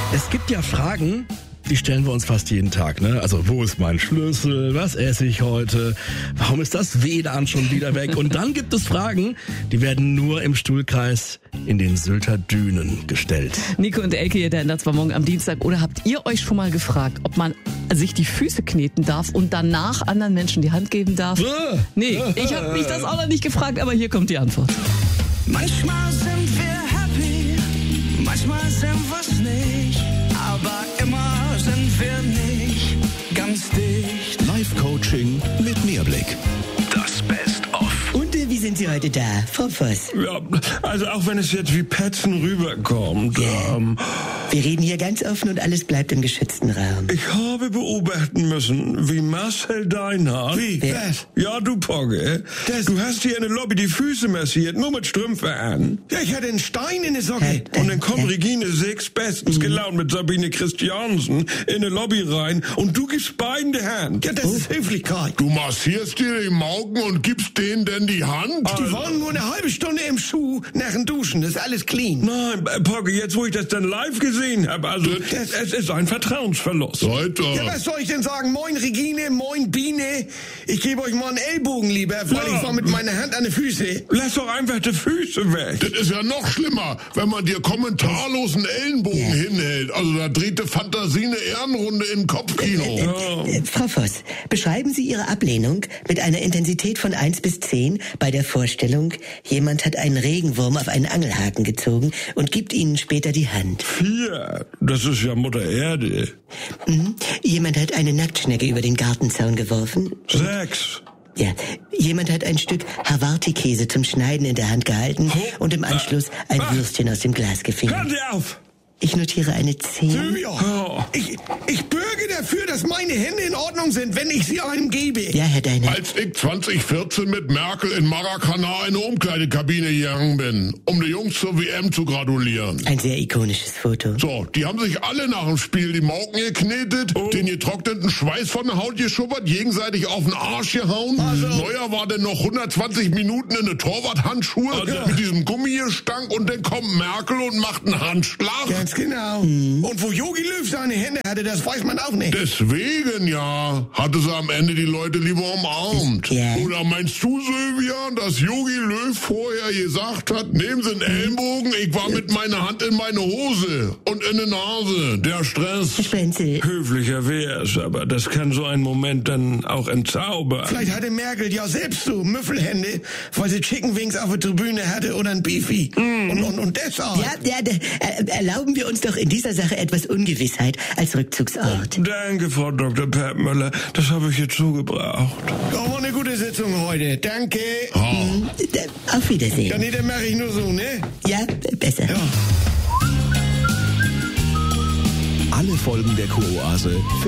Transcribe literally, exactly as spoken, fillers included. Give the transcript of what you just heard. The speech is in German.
Es gibt ja Fragen, die stellen wir uns fast jeden Tag, ne? Also, wo ist mein Schlüssel? Was esse ich heute? Warum ist das W L A N schon wieder weg? Und dann gibt es Fragen, die werden nur im Stuhlkreis in den Sylter Dünen gestellt. Nico und Elke, ihr ändert zwar morgen am Dienstag. Oder habt ihr euch schon mal gefragt, ob man sich die Füße kneten darf und danach anderen Menschen die Hand geben darf? Äh, Nee, ich habe mich das auch noch nicht gefragt, aber hier kommt die Antwort. Manchmal sind wir happy, manchmal sind wir's nicht, aber immer sind wir nicht ganz dicht. Live-Coaching mit Mehrblick. Das Best-of. Und äh, wie sind Sie heute da, Frau Voss? Ja, also auch wenn es jetzt wie Petzen rüberkommt. Ja. Ähm, Wir reden hier ganz offen und alles bleibt im geschützten Rahmen. ich habe beobachten müssen, wie Marcel Deinhardt... Wie? Was? Ja, du Pogge. Du hast hier in der Lobby die Füße massiert, nur mit Strümpfe an. Ja, ich hatte einen Stein in der Socke. Ja, Und dann kommt ja. Regine Six bestens gelaunt mit Sabine Christiansen in der Lobby rein und du gibst beiden die Hand. Ja, das ist Höflichkeit. Du massierst dir die Mauken und gibst denen denn die Hand? Die waren nur eine halbe Stunde im Schuh nach dem Duschen, das ist alles clean. Nein, äh, Pogge, jetzt wo ich das dann live gesehen habe, also das, es ist ein Vertrauensverlust. Leute, Ja, was soll ich denn sagen? Moin Regine, moin Biene. Ich gebe euch mal einen Ellbogen lieber, weil Ja. ich war mit meiner Hand an den Füße. Lass doch einfach die Füße weg. das ist ja noch schlimmer, wenn man dir kommentarlos einen Ellenbogen Ja. hinhält. Also da dreht die Fantasie eine Ehrenrunde im Kopfkino. Äh, Frau Voss, beschreiben Sie Ihre Ablehnung mit einer Intensität von eins bis zehn bei der Vorstellung, jemand hat einen Regenwurm auf einen Angelhaken gezogen und gibt Ihnen später die Hand. Vier, das ist ja Mutter Erde. Mhm. Jemand hat eine Nacktschnecke über den Gartenzaun geworfen. Sechs. Ja, jemand hat ein Stück Havarti-Käse zum Schneiden in der Hand gehalten und im Anschluss ein Ah. Würstchen aus dem Glas Hören gefingert. Sie auf! Ich notiere eine zehn. Sylvia, Oh. ich, ich bürge dafür, dass meine Hände in Ordnung sind, wenn ich sie einem gebe. Ja, Herr Deiner. Als ich zwanzig vierzehn mit Merkel in Maracana in eine Umkleidekabine gegangen bin, um die Jungs zur W M zu gratulieren. Ein sehr ikonisches Foto. So, die haben sich alle nach dem Spiel die Mauken geknetet, Oh. den getrockneten Schweiß von der Haut geschubbert, gegenseitig auf den Arsch gehauen. Neuer war dann noch hundertzwanzig Minuten in eine Torwarthandschuhe Also- mit diesem Gummigestank und dann kommt Merkel und macht einen Handschlag. Ganz genau. Und wo Jogi Löw seine Hände hatte, das weiß man auch nicht. Deswegen ja, hatte sie am Ende die Leute lieber umarmt. Ja. Oder meinst du, Sylvia, dass Jogi Löw vorher gesagt hat, nehmen Sie einen Ellenbogen, ich war mit meiner Hand in meine Hose und in der Nase. Der Stress. Herr Spenzel, Höflicher wär's, aber das kann so einen Moment dann auch entzaubern. Vielleicht hatte Merkel ja selbst so Müffelhände, weil sie Chicken Wings auf der Tribüne hatte oder ein Beefy. Und, und, und deshalb. ja, ja, d- äh, erlauben wir uns doch in dieser Sache etwas Ungewissheit als Rückzugsort. Danke, Frau Doktor Peppmüller, das habe ich jetzt so gebraucht. Ja, war eine gute Sitzung heute. Danke. Hm, d- Auf Ja, Wiedersehen. nee, dann mache ich nur so, ne? Ja, b- besser. Alle Folgen der Kuroase